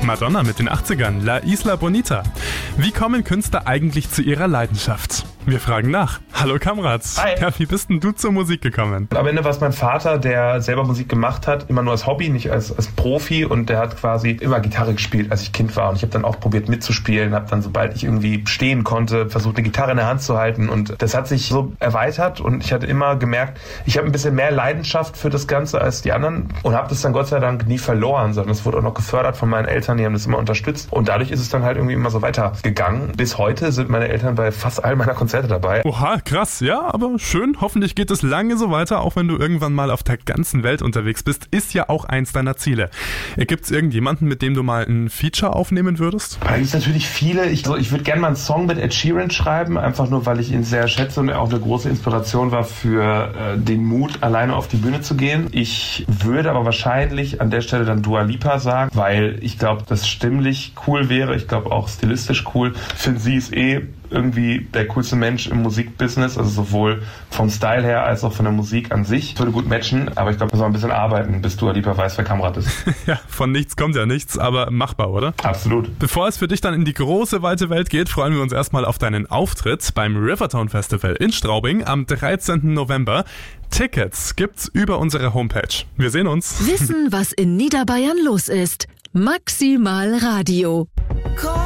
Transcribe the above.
Madonna mit den 80ern, La Isla Bonita. Wie kommen Künstler eigentlich zu ihrer Leidenschaft? Wir fragen nach. Hallo Kamratz. Hi. Ja, wie bist denn du zur Musik gekommen? Am Ende war es mein Vater, der selber Musik gemacht hat, immer nur als Hobby, nicht als Profi, und der hat quasi immer Gitarre gespielt, als ich Kind war, und ich habe dann auch probiert mitzuspielen, habe dann, sobald ich irgendwie stehen konnte, versucht, eine Gitarre in der Hand zu halten, und das hat sich so erweitert und ich hatte immer gemerkt, ich habe ein bisschen mehr Leidenschaft für das Ganze als die anderen und habe das dann Gott sei Dank nie verloren, sondern es wurde auch noch gefördert von meinen Eltern, die haben das immer unterstützt, und dadurch ist es dann halt irgendwie immer so weitergegangen. Bis heute sind meine Eltern bei fast all meiner Konzerte dabei. Oha, krass, ja, aber schön. Hoffentlich geht es lange so weiter, auch wenn du irgendwann mal auf der ganzen Welt unterwegs bist. Ist ja auch eins deiner Ziele. Gibt es irgendjemanden, mit dem du mal ein Feature aufnehmen würdest? Da gibt es natürlich viele. Ich würde gerne mal einen Song mit Ed Sheeran schreiben, einfach nur, weil ich ihn sehr schätze und er auch eine große Inspiration war für den Mut, alleine auf die Bühne zu gehen. Ich würde aber wahrscheinlich an der Stelle dann Dua Lipa sagen, weil ich glaube, das stimmlich cool wäre. Ich glaube auch stilistisch cool. Ich finde, sie ist irgendwie der coolste Mensch im Musikbusiness, also sowohl vom Style her als auch von der Musik an sich. Würde gut matchen, aber ich glaube, wir sollen ein bisschen arbeiten, bis Dua Lipa weiß, wer Kamrat ist. Ja, von nichts kommt ja nichts, aber machbar, oder? Absolut. Bevor es für dich dann in die große, weite Welt geht, freuen wir uns erstmal auf deinen Auftritt beim Rivertown Festival in Straubing am 13. November. Tickets gibt's über unsere Homepage. Wir sehen uns. Wissen, was in Niederbayern los ist. Maximal Radio.